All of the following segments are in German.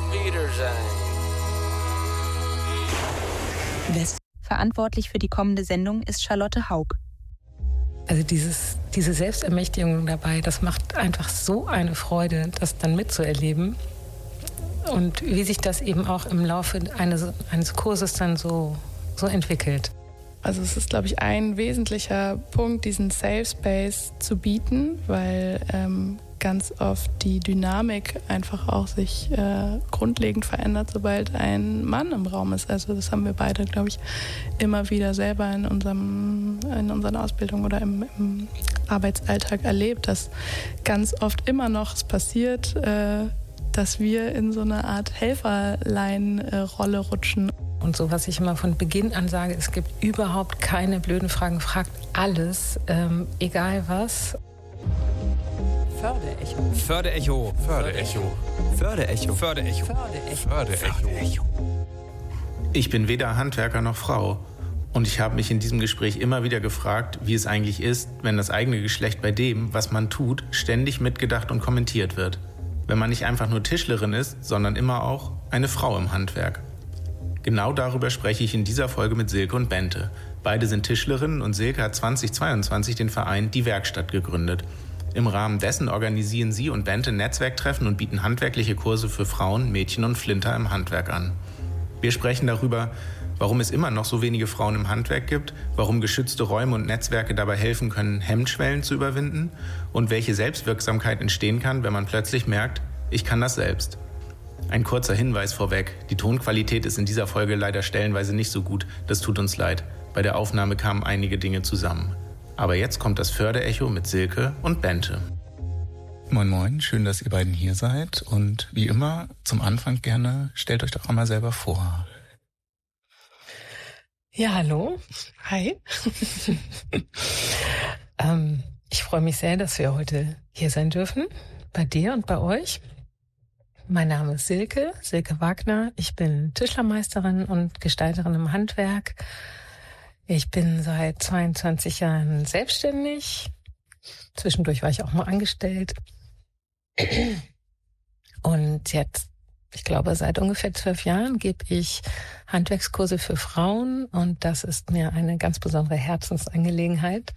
Verantwortlich für die kommende Sendung ist Charlotte Haug. Also diese Selbstermächtigung dabei, das macht einfach so eine Freude, das dann mitzuerleben. Und wie sich das eben auch im Laufe eines Kurses dann so entwickelt. Also es ist, glaube ich, ein wesentlicher Punkt, diesen Safe Space zu bieten, weil ganz oft die Dynamik einfach auch sich grundlegend verändert, sobald ein Mann im Raum ist. Also das haben wir beide, glaube ich, immer wieder selber in unseren Ausbildungen oder im Arbeitsalltag erlebt, dass ganz oft immer noch es passiert, dass wir in so eine Art Helferlein-Rolle rutschen. Und so, was ich immer von Beginn an sage, es gibt überhaupt keine blöden Fragen, fragt alles, egal was. Förderecho. Förderecho. Förderecho. Förderecho. Förderecho. Förderecho. Ich bin weder Handwerker noch Frau. Und ich habe mich in diesem Gespräch immer wieder gefragt, wie es eigentlich ist, wenn das eigene Geschlecht bei dem, was man tut, ständig mitgedacht und kommentiert wird. Wenn man nicht einfach nur Tischlerin ist, sondern immer auch eine Frau im Handwerk. Genau darüber spreche ich in dieser Folge mit Silke und Bente. Beide sind Tischlerinnen und Silke hat 2022 den Verein Die Werkstatt gegründet. Im Rahmen dessen organisieren sie und Bente Netzwerktreffen und bieten handwerkliche Kurse für Frauen, Mädchen und Flinter im Handwerk an. Wir sprechen darüber, warum es immer noch so wenige Frauen im Handwerk gibt, warum geschützte Räume und Netzwerke dabei helfen können, Hemmschwellen zu überwinden und welche Selbstwirksamkeit entstehen kann, wenn man plötzlich merkt, ich kann das selbst. Ein kurzer Hinweis vorweg, die Tonqualität ist in dieser Folge leider stellenweise nicht so gut, das tut uns leid. Bei der Aufnahme kamen einige Dinge zusammen. Aber jetzt kommt das Förderecho mit Silke und Bente. Moin moin, schön, dass ihr beiden hier seid und wie immer zum Anfang gerne, stellt euch doch einmal selber vor. Ja, hallo. Hi. Ich freue mich sehr, dass wir heute hier sein dürfen, bei dir und bei euch. Mein Name ist Silke Wagner. Ich bin Tischlermeisterin und Gestalterin im Handwerk. Ich bin seit 22 Jahren selbstständig. Zwischendurch war ich auch mal angestellt. Und jetzt, ich glaube, seit ungefähr 12 Jahren gebe ich Handwerkskurse für Frauen und das ist mir eine ganz besondere Herzensangelegenheit.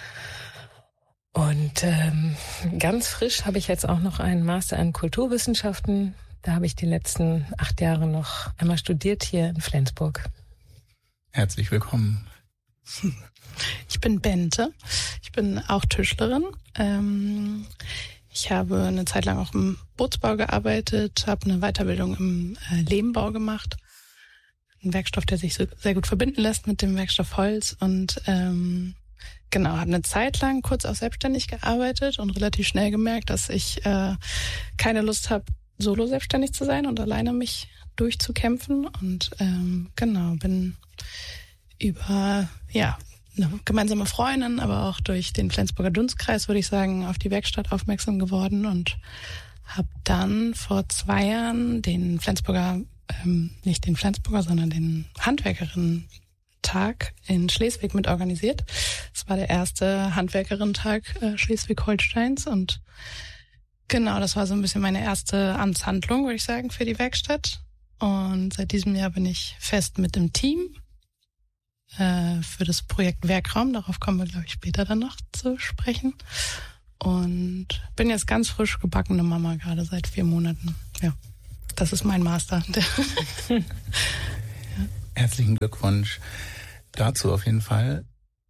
Und ganz frisch habe ich jetzt auch noch einen Master in Kulturwissenschaften. Da habe ich die letzten 8 Jahre noch einmal studiert hier in Flensburg. Herzlich willkommen. Ich bin Bente. Ich bin auch Tischlerin. Ich habe eine Zeit lang auch im Bootsbau gearbeitet, habe eine Weiterbildung im Lehmbau gemacht. Ein Werkstoff, der sich so sehr gut verbinden lässt mit dem Werkstoff Holz und genau, habe eine Zeit lang kurz auch selbstständig gearbeitet und relativ schnell gemerkt, dass ich keine Lust habe, solo selbstständig zu sein und alleine mich durchzukämpfen. Und genau, bin über eine gemeinsame Freundin, aber auch durch den Flensburger Dunstkreis, würde ich sagen, auf die Werkstatt aufmerksam geworden und habe dann vor 2 Jahren den Flensburger, nicht den Flensburger, sondern den Handwerkerinnen-Tag in Schleswig mit organisiert. Es war der erste Handwerkerinnen-Tag Schleswig-Holsteins und genau, das war so ein bisschen meine erste Amtshandlung, würde ich sagen, für die Werkstatt. Und seit diesem Jahr bin ich fest mit im Team für das Projekt Werkraum. Darauf kommen wir, glaube ich, später dann noch zu sprechen. Und bin jetzt ganz frisch gebackene Mama, gerade seit 4 Monaten. Ja, das ist mein Master. Ja. Herzlichen Glückwunsch dazu auf jeden Fall.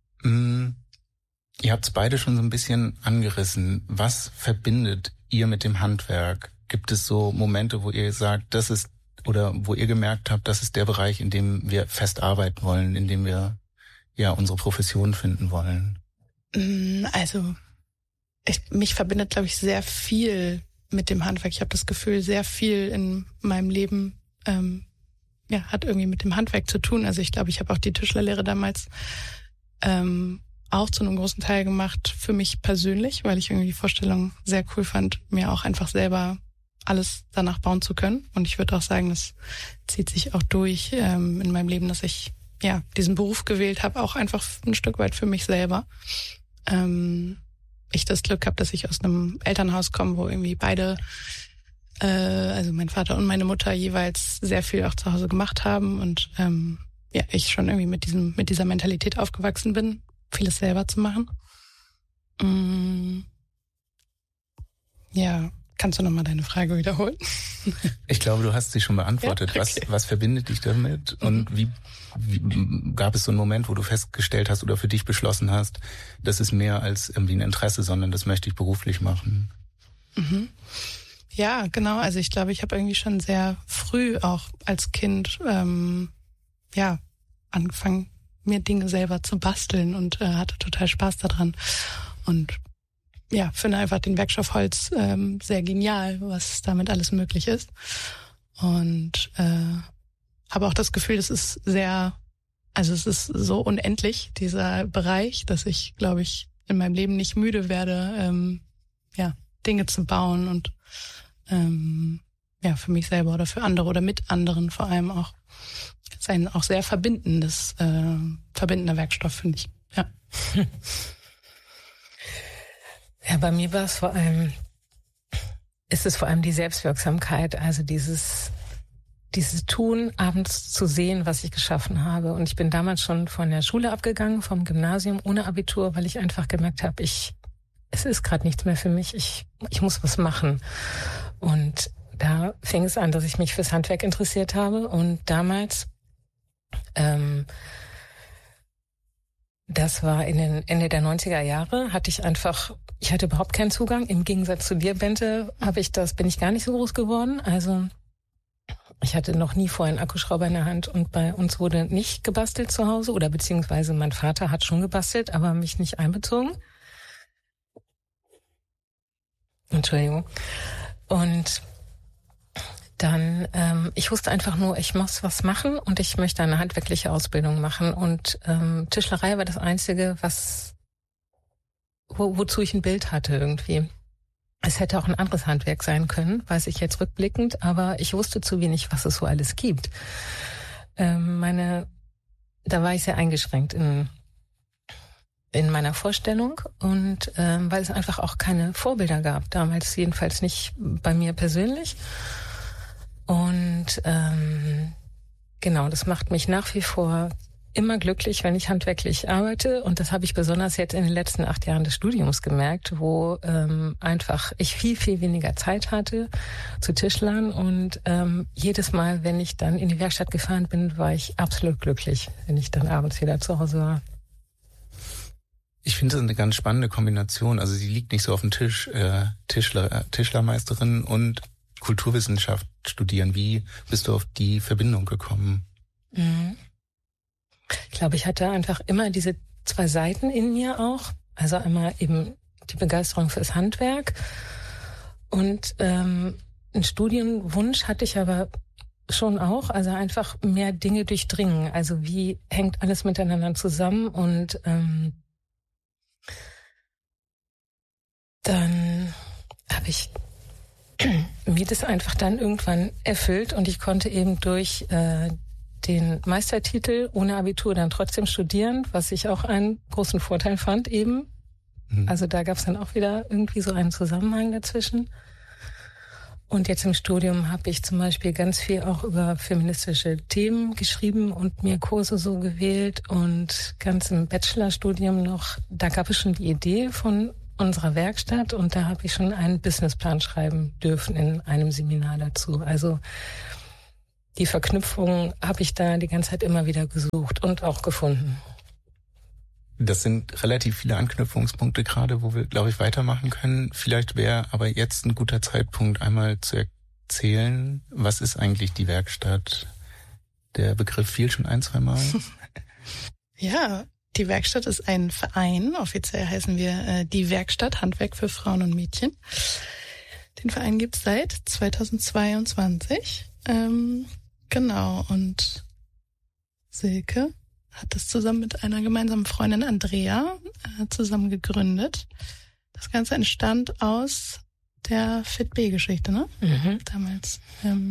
Ihr habt es beide schon so ein bisschen angerissen. Was verbindet ihr mit dem Handwerk? Gibt es so Momente, wo ihr sagt, das ist, oder wo ihr gemerkt habt, das ist der Bereich, in dem wir fest arbeiten wollen, in dem wir ja unsere Profession finden wollen? Also mich verbindet, glaube ich, sehr viel mit dem Handwerk. Ich habe das Gefühl, sehr viel in meinem Leben hat irgendwie mit dem Handwerk zu tun. Also ich glaube, ich habe auch die Tischlerlehre damals auch zu einem großen Teil gemacht für mich persönlich, weil ich irgendwie die Vorstellung sehr cool fand, mir auch einfach selber alles danach bauen zu können. Und ich würde auch sagen, das zieht sich auch durch in meinem Leben, dass ich diesen Beruf gewählt habe, auch einfach ein Stück weit für mich selber. Ich das Glück habe, dass ich aus einem Elternhaus komme, wo irgendwie beide also mein Vater und meine Mutter jeweils sehr viel auch zu Hause gemacht haben und ich schon irgendwie mit dieser Mentalität aufgewachsen bin, vieles selber zu machen. Ja, kannst du nochmal deine Frage wiederholen? Ich glaube, du hast sie schon beantwortet. Ja? Okay. Was verbindet dich damit? Und wie gab es so einen Moment, wo du festgestellt hast oder für dich beschlossen hast, das ist mehr als irgendwie ein Interesse, sondern das möchte ich beruflich machen? Mhm. Ja, genau. Also ich glaube, ich habe irgendwie schon sehr früh auch als Kind angefangen, mir Dinge selber zu basteln und hatte total Spaß daran. Und ja, finde einfach den Werkstoff Holz sehr genial, was damit alles möglich ist. Und habe auch das Gefühl, es ist so unendlich, dieser Bereich, dass ich, glaube ich, in meinem Leben nicht müde werde, Dinge zu bauen und für mich selber oder für andere oder mit anderen vor allem auch. Das ist ein auch sehr verbindender Werkstoff, finde ich. Ja. Ja, bei mir war es vor allem die Selbstwirksamkeit, also dieses Tun, abends zu sehen, was ich geschaffen habe. Und ich bin damals schon von der Schule abgegangen, vom Gymnasium ohne Abitur, weil ich einfach gemerkt habe, es ist gerade nichts mehr für mich, ich muss was machen. Und da fing es an, dass ich mich fürs Handwerk interessiert habe. Und damals, das war in den Ende der 90er Jahre, ich hatte überhaupt keinen Zugang. Im Gegensatz zu dir, Bente, bin ich gar nicht so groß geworden. Also ich hatte noch nie vorher einen Akkuschrauber in der Hand und bei uns wurde nicht gebastelt zu Hause oder beziehungsweise mein Vater hat schon gebastelt, aber mich nicht einbezogen. Entschuldigung. Und dann, ich wusste einfach nur, ich muss was machen und ich möchte eine handwerkliche Ausbildung machen. Und Tischlerei war das Einzige, wozu ich ein Bild hatte irgendwie. Es hätte auch ein anderes Handwerk sein können, weiß ich jetzt rückblickend, aber ich wusste zu wenig, was es so alles gibt. Da war ich sehr eingeschränkt in meiner Vorstellung und weil es einfach auch keine Vorbilder gab, damals jedenfalls nicht bei mir persönlich. Und genau, das macht mich nach wie vor immer glücklich, wenn ich handwerklich arbeite. Und das habe ich besonders jetzt in den letzten 8 Jahren des Studiums gemerkt, wo einfach ich viel, viel weniger Zeit hatte zu Tischlern. Und jedes Mal, wenn ich dann in die Werkstatt gefahren bin, war ich absolut glücklich, wenn ich dann abends wieder zu Hause war. Ich finde das eine ganz spannende Kombination. Also sie liegt nicht so auf dem Tisch, Tischlermeisterin und Kulturwissenschaft studieren. Wie bist du auf die Verbindung gekommen? Ich glaube, ich hatte einfach immer diese 2 Seiten in mir auch. Also einmal eben die Begeisterung fürs Handwerk und einen Studienwunsch hatte ich aber schon auch. Also einfach mehr Dinge durchdringen. Also wie hängt alles miteinander zusammen und dann habe ich mir das einfach dann irgendwann erfüllt und ich konnte eben durch den Meistertitel ohne Abitur dann trotzdem studieren, was ich auch einen großen Vorteil fand eben. Also da gab es dann auch wieder irgendwie so einen Zusammenhang dazwischen. Und jetzt im Studium habe ich zum Beispiel ganz viel auch über feministische Themen geschrieben und mir Kurse so gewählt und ganz im Bachelorstudium noch, da gab es schon die Idee von unserer Werkstatt und da habe ich schon einen Businessplan schreiben dürfen in einem Seminar dazu. Also die Verknüpfung habe ich da die ganze Zeit immer wieder gesucht und auch gefunden. Das sind relativ viele Anknüpfungspunkte gerade, wo wir, glaube ich, weitermachen können. Vielleicht wäre aber jetzt ein guter Zeitpunkt, einmal zu erzählen, was ist eigentlich die Werkstatt? Der Begriff fiel schon 1-2 Mal. Ja, die Werkstatt ist ein Verein. Offiziell heißen wir die Werkstatt Handwerk für Frauen und Mädchen. Den Verein gibt's seit 2022. Genau, und Silke hat das zusammen mit einer gemeinsamen Freundin Andrea zusammen gegründet. Das Ganze entstand aus der FitB-Geschichte, ne? Damals.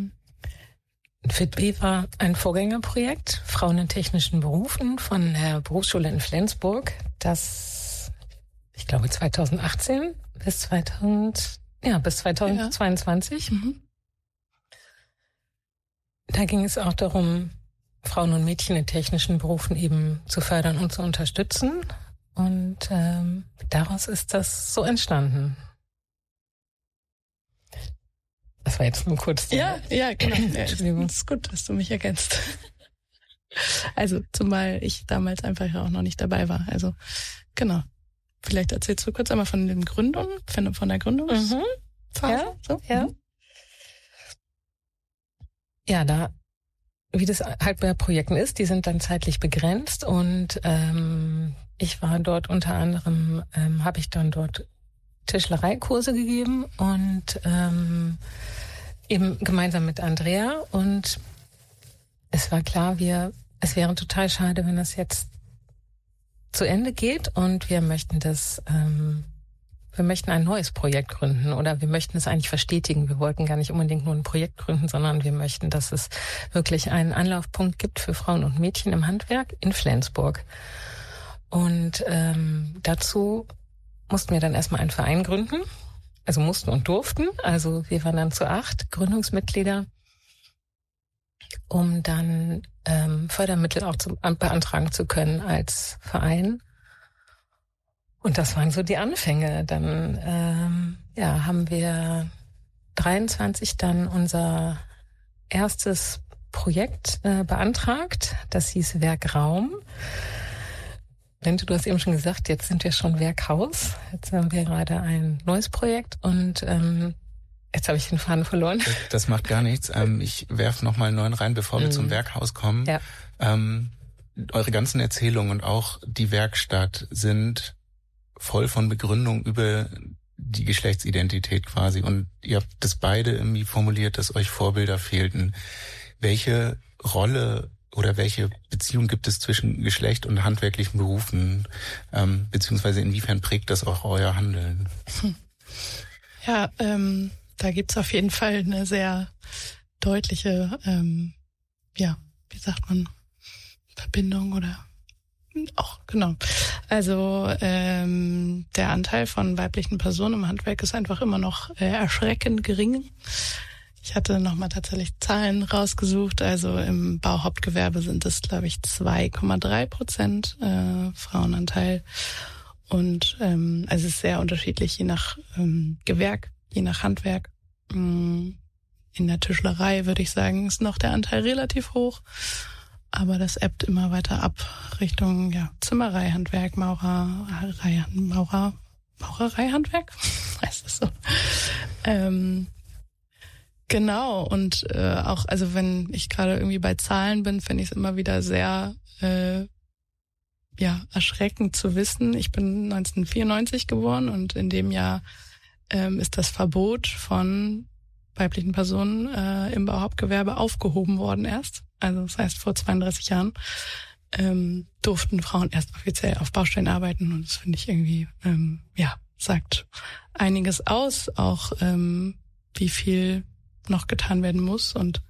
FitB war ein Vorgängerprojekt, Frauen in technischen Berufen von der Berufsschule in Flensburg, das, ich glaube, 2018 bis 2022. Da ging es auch darum, Frauen und Mädchen in technischen Berufen eben zu fördern und zu unterstützen. Und daraus ist das so entstanden. Das war jetzt nur kurz. Ja, genau. Entschuldigung. Es ist gut, dass du mich ergänzt. Also, zumal ich damals einfach ja auch noch nicht dabei war. Also, genau. Vielleicht erzählst du kurz einmal von den Gründungen, von der Gründungsphase. Ja, so. ja. Ja, da, wie das halt bei Projekten ist, die sind dann zeitlich begrenzt und ich war dort unter anderem, habe ich dann dort Tischlereikurse gegeben und eben gemeinsam mit Andrea, und es war klar, es wäre total schade, wenn das jetzt zu Ende geht, und wir möchten ein neues Projekt gründen, oder wir möchten es eigentlich verstetigen. Wir wollten gar nicht unbedingt nur ein Projekt gründen, sondern wir möchten, dass es wirklich einen Anlaufpunkt gibt für Frauen und Mädchen im Handwerk in Flensburg. Und dazu mussten wir dann erstmal einen Verein gründen, also mussten und durften. Also wir waren dann zu 8 Gründungsmitglieder, um dann Fördermittel auch beantragen zu können als Verein. Und das waren so die Anfänge. Dann haben wir 23 dann unser erstes Projekt beantragt. Das hieß Werkraum. Lente, du hast eben schon gesagt, jetzt sind wir schon Werkhaus. Jetzt haben wir gerade ein neues Projekt und jetzt habe ich den Faden verloren. Das macht gar nichts. Ich werfe noch mal einen neuen rein, bevor wir zum Werkhaus kommen. Ja. Eure ganzen Erzählungen und auch die Werkstatt sind voll von Begründung über die Geschlechtsidentität quasi. Und ihr habt das beide irgendwie formuliert, dass euch Vorbilder fehlten. Welche Rolle oder welche Beziehung gibt es zwischen Geschlecht und handwerklichen Berufen? Beziehungsweise inwiefern prägt das auch euer Handeln? Ja, da gibt's auf jeden Fall eine sehr deutliche, wie sagt man, Verbindung oder auch, genau. Also der Anteil von weiblichen Personen im Handwerk ist einfach immer noch erschreckend gering. Ich hatte nochmal tatsächlich Zahlen rausgesucht. Also im Bauhauptgewerbe sind es, glaube ich, 2,3% Frauenanteil. Und also es ist sehr unterschiedlich, je nach Gewerk, je nach Handwerk. In der Tischlerei, würde ich sagen, ist noch der Anteil relativ hoch. Aber das ebbt immer weiter ab Richtung Zimmereihandwerk, Maurereihandwerk, heißt das so. Genau, und auch, also wenn ich gerade irgendwie bei Zahlen bin, finde ich es immer wieder sehr erschreckend zu wissen. Ich bin 1994 geboren und in dem Jahr ist das Verbot von weiblichen Personen im Bauhauptgewerbe aufgehoben worden erst. Also das heißt, vor 32 Jahren durften Frauen erst offiziell auf Baustellen arbeiten, und das finde ich irgendwie, sagt einiges aus, auch wie viel noch getan werden muss. Und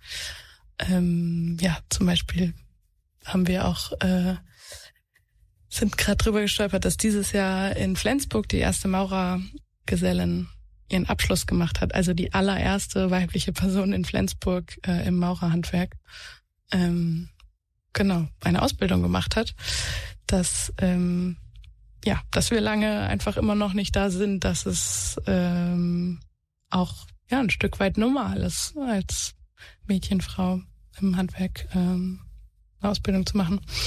zum Beispiel haben wir auch sind gerade drüber gestolpert, dass dieses Jahr in Flensburg die erste Maurergesellin ihren Abschluss gemacht hat, also die allererste weibliche Person in Flensburg im Maurerhandwerk eine Ausbildung gemacht hat, dass wir lange einfach immer noch nicht da sind, dass es auch ein Stück weit normal ist, als Mädchen, Frau im Handwerk eine Ausbildung zu machen.